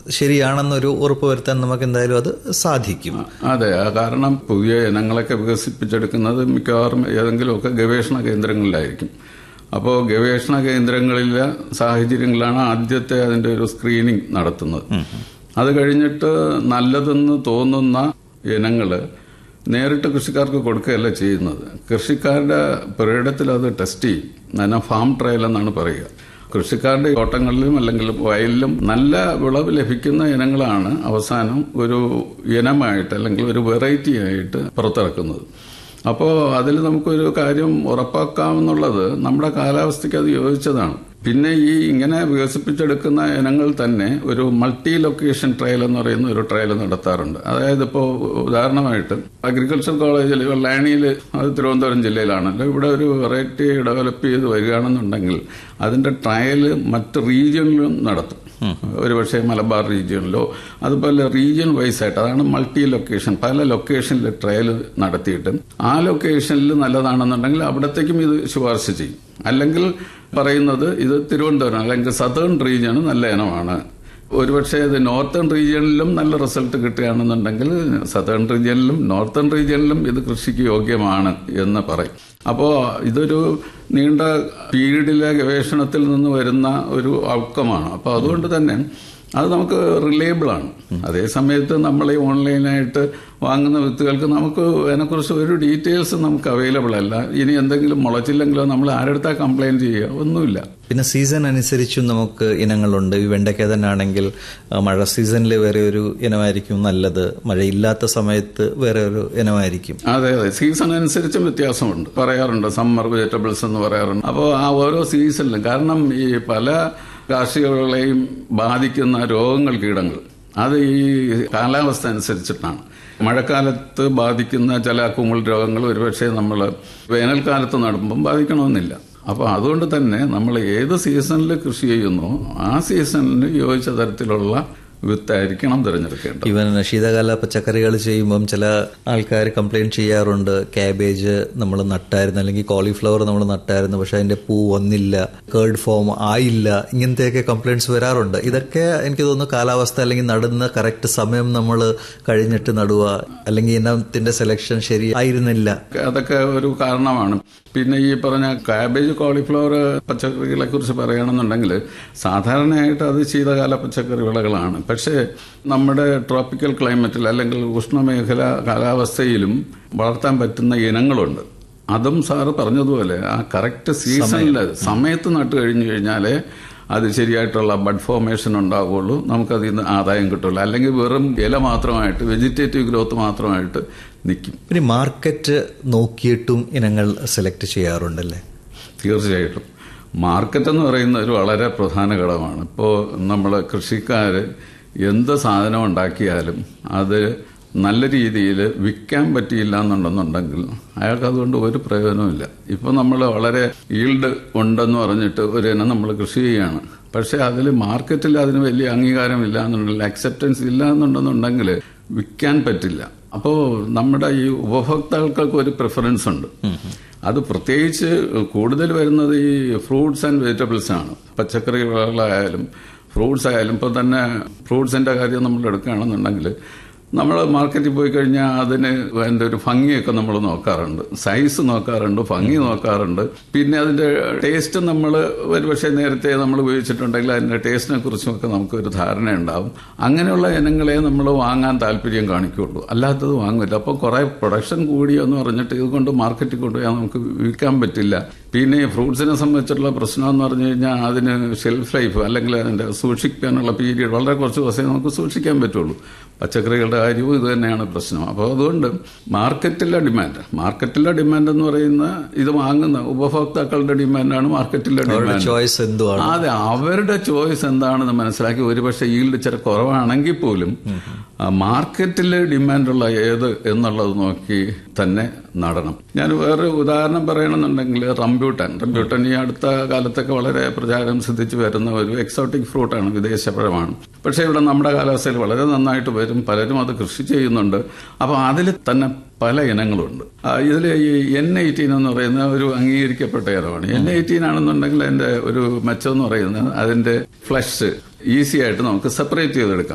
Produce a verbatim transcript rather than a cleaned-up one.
ശരിയാണെന്നൊരു ഉറപ്പ് വരുത്താൻ നമുക്ക് എന്തായാലും അത് സാധിക്കും. അതെ, കാരണം പുതിയ ഇനങ്ങളൊക്കെ വികസിപ്പിച്ചെടുക്കുന്നത് മിക്കവാറും ഏതെങ്കിലുമൊക്കെ ഗവേഷണ കേന്ദ്രങ്ങളിലായിരിക്കും. അപ്പോൾ ഗവേഷണ കേന്ദ്രങ്ങളിലെ സാഹചര്യങ്ങളിലാണ് ആദ്യത്തെ അതിന്റെ ഒരു സ്ക്രീനിങ് നടത്തുന്നത്. അത് കഴിഞ്ഞിട്ട് നല്ലതെന്ന് തോന്നുന്ന ഇനങ്ങള് നേരിട്ട് കൃഷിക്കാർക്ക് കൊടുക്കുകയല്ല ചെയ്യുന്നത്. കൃഷിക്കാരുടെ പുരയിടത്തിൽ അത് ടെസ്റ്റ് ചെയ്യും. അതിനെ ഫാം ട്രയൽ എന്നാണ് പറയുക. കൃഷിക്കാരുടെ തോട്ടങ്ങളിലും അല്ലെങ്കിൽ വയലിലും നല്ല വിളവ് ലഭിക്കുന്ന ഇനങ്ങളാണ് അവസാനം ഒരു ഇനമായിട്ട് അല്ലെങ്കിൽ ഒരു വെറൈറ്റി ആയിട്ട് പുറത്തിറക്കുന്നത്. അപ്പോൾ അതിൽ നമുക്കൊരു കാര്യം ഉറപ്പാക്കാമെന്നുള്ളത് നമ്മുടെ കാലാവസ്ഥയ്ക്ക് അത് യോജിച്ചതാണ്. പിന്നെ ഈ ഇങ്ങനെ വികസിപ്പിച്ചെടുക്കുന്ന ഇനങ്ങൾ തന്നെ ഒരു മൾട്ടി ലൊക്കേഷൻ ട്രയൽ എന്ന് പറയുന്ന ഒരു ട്രയൽ നടത്താറുണ്ട്. അതായത് ഇപ്പോൾ ഉദാഹരണമായിട്ട് അഗ്രികൾച്ചർ കോളേജിൽ വെള്ളാണിയിൽ, അത് തിരുവനന്തപുരം ജില്ലയിലാണല്ലോ, ഇവിടെ ഒരു വെറൈറ്റി ഡെവലപ്പ് ചെയ്ത് വരികയാണെന്നുണ്ടെങ്കിൽ അതിന്റെ ട്രയൽ മറ്റ് റീജിയണിലും നടത്തും. ഒരുപക്ഷെ മലബാർ റീജിയനിലോ അതുപോലെ റീജിയൻ വൈസ് ആയിട്ട്, അതാണ് മൾട്ടി ലൊക്കേഷൻ. പല ലൊക്കേഷനിൽ ട്രയൽ നടത്തിയിട്ട് ആ ലൊക്കേഷനിൽ നല്ലതാണെന്നുണ്ടെങ്കിൽ അവിടത്തേക്കും ഇത് ശുപാർശ ചെയ്യും. അല്ലെങ്കിൽ പറയുന്നത് ഇത് തിരുവനന്തപുരം അല്ലെങ്കിൽ സതേൺ റീജിയൺ നല്ല ഇനമാണ്. ഒരുപക്ഷെ ഇത് നോർത്തേൺ റീജിയണിലും നല്ല റിസൾട്ട് കിട്ടുകയാണെന്നുണ്ടെങ്കിൽ സതേൺ റീജിയനിലും നോർത്തേൺ റീജിയനിലും ഇത് കൃഷിക്ക് യോഗ്യമാണ് എന്ന് പറയും. അപ്പോൾ ഇതൊരു നീണ്ട പീരീഡിലെ ഗവേഷണത്തിൽ നിന്ന് വരുന്ന ഒരു ഔട്ട്കമാണ്. അപ്പോൾ അതുകൊണ്ട് തന്നെ അത് നമുക്ക് റിലയബിൾ ആണ്. അതേ സമയത്ത് നമ്മൾ ഈ ഓൺലൈനായിട്ട് വാങ്ങുന്ന വിത്തുകൾക്ക് നമുക്ക് അതിനെക്കുറിച്ച് ഒരു ഡീറ്റെയിൽസ് നമുക്ക് അവൈലബിൾ അല്ല. ഇനി എന്തെങ്കിലും മുളച്ചില്ലെങ്കിലോ നമ്മൾ ആരെടുത്താ കംപ്ലൈന്റ് ചെയ്യുക, ഒന്നുമില്ല. പിന്നെ സീസൺ അനുസരിച്ചും നമുക്ക് ഇനങ്ങളുണ്ട്. ഈ വെണ്ടയ്ക്ക തന്നെ ആണെങ്കിൽ മഴ സീസണിൽ വേറെ ഒരു ഇനമായിരിക്കും നല്ലത്, മഴയില്ലാത്ത സമയത്ത് വേറെ ഒരു ഇനമായിരിക്കും. അതെ അതെ, സീസൺ അനുസരിച്ചും വ്യത്യാസമുണ്ട്, പറയാറുണ്ട്. സമ്മർ വെജിറ്റബിൾസ് എന്ന് പറയാറുണ്ട്. അപ്പോൾ ആ ഓരോ സീസണിലും, കാരണം ഈ പല കാർഷിക വിളകളെയും ബാധിക്കുന്ന രോഗങ്ങൾ, കീടങ്ങൾ, അത് ഈ കാലാവസ്ഥ അനുസരിച്ചിട്ടാണ്. മഴക്കാലത്ത് ബാധിക്കുന്ന ചില കുമിൾ രോഗങ്ങൾ ഒരുപക്ഷെ നമ്മൾ വേനൽക്കാലത്ത് നടുമ്പം ബാധിക്കണമെന്നില്ല. അപ്പോൾ അതുകൊണ്ട് തന്നെ നമ്മൾ ഏത് സീസണിൽ കൃഷി ചെയ്യുന്നോ ആ സീസണിന് യോജിച്ച തരത്തിലുള്ള വിത്തായിരിക്കണം തിരഞ്ഞെടുക്കേണ്ടത്. ഈവൻ ശീതകാല പച്ചക്കറികൾ ചെയ്യുമ്പം ചില ആൾക്കാർ കംപ്ലൈന്റ് ചെയ്യാറുണ്ട്, ക്യാബേജ് നമ്മൾ നട്ടായിരുന്നു അല്ലെങ്കിൽ കോളിഫ്ലവർ നമ്മൾ നട്ടായിരുന്നു, പക്ഷെ അതിന്റെ പൂ വന്നില്ല, കേർഡ് ഫോം ആയില്ല, ഇങ്ങനത്തെയൊക്കെ കംപ്ലൈന്റ്സ് വരാറുണ്ട്. ഇതൊക്കെ എനിക്ക് തോന്നുന്നു കാലാവസ്ഥ അല്ലെങ്കിൽ നടുന്ന കറക്റ്റ് സമയം നമ്മൾ കഴിഞ്ഞിട്ട് നടുക, അല്ലെങ്കിൽ ഇനത്തിന്റെ സെലക്ഷൻ ശരിയായിരുന്നില്ല, അതൊക്കെ ഒരു കാരണമാണ്. പിന്നെ ഈ പറഞ്ഞ കാബേജ്, കോളിഫ്ലവർ പച്ചക്കറികളെ കുറിച്ച് പറയുകയാണെന്നുണ്ടെങ്കിൽ സാധാരണയായിട്ട് അത് ശീതകാല പച്ചക്കറി വിളകളാണ്. പക്ഷേ നമ്മുടെ ട്രോപ്പിക്കൽ ക്ലൈമറ്റിൽ അല്ലെങ്കിൽ ഉഷ്ണമേഖല കാലാവസ്ഥയിലും വളർത്താൻ പറ്റുന്ന ഇനങ്ങളുണ്ട്. അതും സാറ് പറഞ്ഞതുപോലെ ആ കറക്റ്റ് സീസണിൽ സമയത്ത് നട്ട് കഴിഞ്ഞു കഴിഞ്ഞാലേ അത് ശരിയായിട്ടുള്ള ബഡ് ഫോർമേഷൻ ഉണ്ടാവുകയുള്ളൂ, നമുക്കതിൽ നിന്ന് ആദായം കിട്ടുള്ളൂ. അല്ലെങ്കിൽ വെറും ഇല മാത്രമായിട്ട് വെജിറ്റേറ്റീവ് ഗ്രോത്ത് മാത്രമായിട്ട് നിൽക്കും. പിന്നെ മാർക്കറ്റ് നോക്കിയിട്ടും ഇനങ്ങൾ സെലക്ട് ചെയ്യാറുണ്ടല്ലേ? തീർച്ചയായിട്ടും. മാർക്കറ്റ് എന്ന് പറയുന്ന ഒരു വളരെ പ്രധാന ഘടകമാണ്. ഇപ്പോൾ നമ്മൾ കൃഷിക്കാർ എന്ത് സാധനം ഉണ്ടാക്കിയാലും അത് നല്ല രീതിയിൽ വിൽക്കാൻ പറ്റിയില്ല എന്നുണ്ടെന്നുണ്ടെങ്കിൽ അയാൾക്ക് അതുകൊണ്ട് ഒരു പ്രയോജനമില്ല. ഇപ്പം നമ്മൾ വളരെ ഈൽഡ് ഉണ്ടെന്ന് പറഞ്ഞിട്ട് ഒരു ഇനം നമ്മൾ കൃഷി ചെയ്യുകയാണ്, പക്ഷെ അതിൽ മാർക്കറ്റിൽ അതിന് വലിയ അംഗീകാരമില്ല എന്നുണ്ടെങ്കിൽ, അക്സെപ്റ്റൻസ് ഇല്ല എന്നുണ്ടെന്നുണ്ടെങ്കിൽ വിൽക്കാൻ പറ്റില്ല. അപ്പോൾ നമ്മുടെ ഈ ഉപഭോക്താക്കൾക്ക് ഒരു പ്രിഫറൻസ് ഉണ്ട്. അത് പ്രത്യേകിച്ച് കൂടുതൽ വരുന്നത് ഈ ഫ്രൂട്ട്സ് ആൻഡ് വെജിറ്റബിൾസ് ആണ്. പച്ചക്കറി വിളകളായാലും ഫ്രൂട്ട്സ് ആയാലും. ഇപ്പം തന്നെ ഫ്രൂട്ട്സിന്റെ കാര്യം നമ്മൾ എടുക്കുകയാണെന്നുണ്ടെങ്കിൽ നമ്മൾ മാർക്കറ്റിൽ പോയി കഴിഞ്ഞാൽ അതിന് അതിൻ്റെ ഒരു ഭംഗിയൊക്കെ നമ്മൾ നോക്കാറുണ്ട്, സൈസ് നോക്കാറുണ്ട്, ഭംഗി നോക്കാറുണ്ട്. പിന്നെ അതിന്റെ ടേസ്റ്റ് നമ്മൾ ഒരുപക്ഷെ നേരത്തെ നമ്മൾ ഉപയോഗിച്ചിട്ടുണ്ടെങ്കിൽ അതിന്റെ ടേസ്റ്റിനെ കുറിച്ചുമൊക്കെ നമുക്കൊരു ധാരണയുണ്ടാവും. അങ്ങനെയുള്ള ഇനങ്ങളെ നമ്മൾ വാങ്ങാൻ താല്പര്യം കാണിക്കുള്ളൂ, അല്ലാത്തത് വാങ്ങില്ല. അപ്പോൾ കുറെ പ്രൊഡക്ഷൻ കൂടിയെന്ന് പറഞ്ഞിട്ട് ഇതുകൊണ്ട് മാർക്കറ്റിൽ കൊണ്ടുപോയാൽ നമുക്ക് വിൽക്കാൻ പറ്റില്ല. പിന്നെ ഈ ഫ്രൂട്ട്സിനെ സംബന്ധിച്ചിട്ടുള്ള പ്രശ്നം എന്ന് പറഞ്ഞു കഴിഞ്ഞാൽ അതിന് ഷെൽഫ് ലൈഫ് അല്ലെങ്കിൽ അതിന്റെ സൂക്ഷിക്കാനുള്ള പീരീഡ് വളരെ കുറച്ച് ദിവസമേ നമുക്ക് സൂക്ഷിക്കാൻ പറ്റുള്ളൂ. പച്ചക്കറികളുടെ കാര്യവും ഇത് തന്നെയാണ് പ്രശ്നം. അപ്പോൾ അതുകൊണ്ട് മാർക്കറ്റിലെ ഡിമാൻഡ് മാർക്കറ്റിലെ ഡിമാൻഡ് എന്ന് പറയുന്ന ഇത് വാങ്ങുന്ന ഉപഭോക്താക്കളുടെ ഡിമാൻഡാണ് മാർക്കറ്റിലെ ഡിമാൻഡ്. അതെ, അവരുടെ ചോയ്സ് എന്താണെന്ന് മനസ്സിലാക്കി ഒരുപക്ഷെ ഈൽഡ് ഇച്ചിരി കുറവാണെങ്കിൽ പോലും മാർക്കറ്റിലെ ഡിമാൻഡുള്ള ഏത് എന്നുള്ളത് നോക്കി തന്നെ നടണം. ഞാൻ വേറെ ഉദാഹരണം പറയണമെന്നുണ്ടെങ്കിൽ റംബ്യൂട്ടാൻ റംബ്യൂട്ടാൻ ഈ അടുത്ത കാലത്തൊക്കെ വളരെ പ്രചാരം സിദ്ധിച്ചു വരുന്ന ഒരു എക്സോട്ടിക് ഫ്രൂട്ടാണ്, വിദേശപഴമാണ്. പക്ഷേ ഇവിടെ നമ്മുടെ കാലാവസ്ഥയിൽ വളരെ നന്നായിട്ട് വരും, പലരും അത് കൃഷി ചെയ്യുന്നുണ്ട്. അപ്പോൾ അതിൽ തന്നെ പല ഇനങ്ങളുണ്ട്. ഇതിൽ ഈ എൻ എയ്റ്റീൻ എന്ന് പറയുന്ന ഒരു അംഗീകരിക്കപ്പെട്ട ഇനമാണ്. എൻ എയ്റ്റീൻ ആണെന്നുണ്ടെങ്കിൽ അതിന്റെ ഒരു മെച്ചം എന്ന് പറയുന്നത് അതിന്റെ ഫ്ലഷ് ഈസി ആയിട്ട് നമുക്ക് സെപ്പറേറ്റ് ചെയ്തെടുക്കാം.